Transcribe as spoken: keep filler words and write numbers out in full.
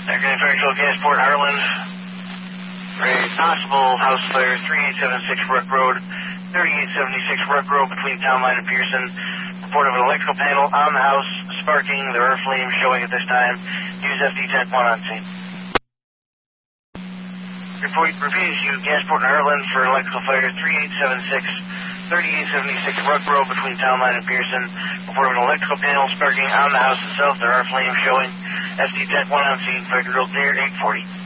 Second Federal Gasport, Harlan. A possible house fire, thirty-eight seventy-six Ruck Road, thirty-eight seventy-six Ruck Road between Town Line and Pearson. Report of an electrical panel on the house, sparking. There are flames showing at this time. Use F D ten one on scene. Report repeating to you, Gasport and Harlan for electrical fire, thirty-eight seventy-six, thirty-eight seventy-six Ruck Road between Town Line and Pearson. Report of an electrical panel sparking on the house itself. There are flames showing. F D ten one on scene, Federal Clear, eight forty.